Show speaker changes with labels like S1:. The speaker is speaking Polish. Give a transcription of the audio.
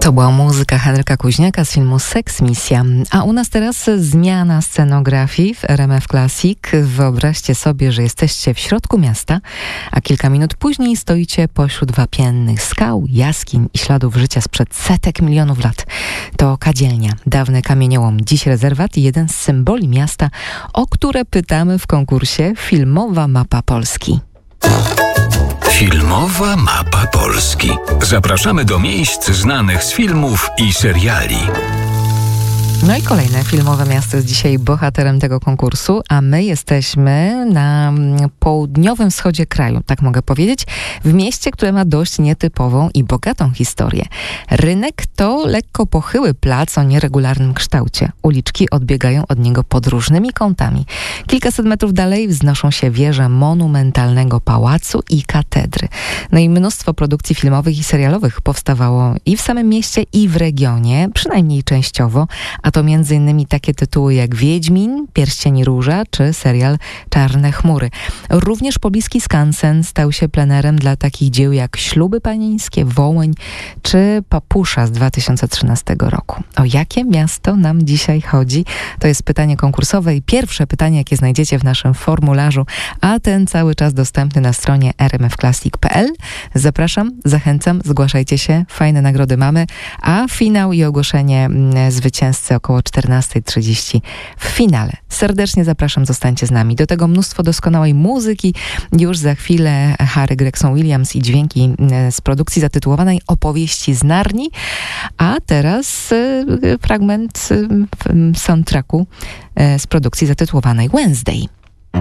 S1: To była muzyka Henryka Kuźniaka z filmu Seks Misja. A u nas teraz zmiana scenografii w RMF Classic. Wyobraźcie sobie, że jesteście w środku miasta, a kilka minut później stoicie pośród wapiennych skał, jaskiń i śladów życia sprzed setek milionów lat. To kadzielnia, dawny kamieniołom, dziś rezerwat i jeden z symboli miasta, o które pytamy w konkursie Filmowa Mapa Polski.
S2: Filmowa Mapa Polski. Zapraszamy do miejsc znanych z filmów i seriali.
S1: No i kolejne filmowe miasto jest dzisiaj bohaterem tego konkursu, a my jesteśmy na południowym wschodzie kraju, tak mogę powiedzieć, w mieście, które ma dość nietypową i bogatą historię. Rynek to lekko pochyły plac o nieregularnym kształcie. Uliczki odbiegają od niego pod różnymi kątami. Kilkaset metrów dalej wznoszą się wieże monumentalnego pałacu i katedry. No i mnóstwo produkcji filmowych i serialowych powstawało i w samym mieście, i w regionie, przynajmniej częściowo, a to m.in. takie tytuły jak Wiedźmin, Pierścień Róża czy serial Czarne chmury. Również pobliski skansen stał się plenerem dla takich dzieł jak Śluby panieńskie, Wołyń czy Papusza z 2013 roku. O jakie miasto nam dzisiaj chodzi? To jest pytanie konkursowe i pierwsze pytanie, jakie znajdziecie w naszym formularzu, a ten cały czas dostępny na stronie rmfclassic.pl. Zapraszam, zachęcam, zgłaszajcie się, fajne nagrody mamy, a finał i ogłoszenie zwycięzcy około 14:30 w finale. Serdecznie zapraszam, zostańcie z nami. Do tego mnóstwo doskonałej muzyki. Już za chwilę Harry Gregson Williams i dźwięki z produkcji zatytułowanej Opowieści z Narni. A teraz fragment soundtracku z produkcji zatytułowanej Wednesday.